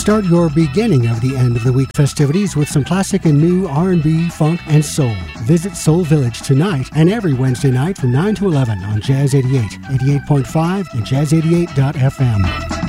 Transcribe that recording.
Start your beginning of the end of the week festivities with some classic and new R&B, funk, and soul. Visit Soul Village tonight and every Wednesday night from 9 to 11 on Jazz 88, 88.5, and Jazz88.fm.